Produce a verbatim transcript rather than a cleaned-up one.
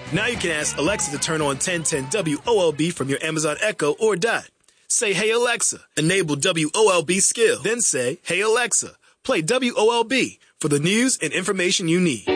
Now you can ask Alexa to turn on ten ten W O L B from your Amazon Echo or Dot. Say, hey Alexa, enable W O L B skill. Then say, hey Alexa, play W O L B for the news and information you need.